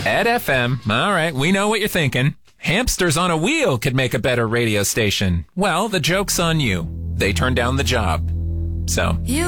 Ed FM. All right, we know what you're thinking. Hamsters on a wheel could make a better radio station. Well, the joke's on you. They turned down the job. So...